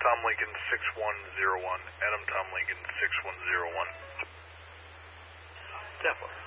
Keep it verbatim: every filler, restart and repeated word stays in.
Tom Lincoln six one zero one. Adam Tom Lincoln six one zero one. Definitely.